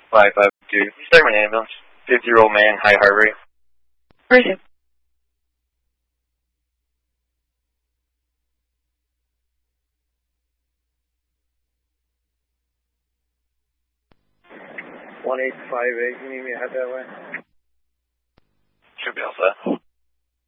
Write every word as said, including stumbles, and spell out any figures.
five five two. Start my ambulance. fifty-year-old man, high heart rate. Where is he? one eight five eight, you need me to head that way? Should be all set.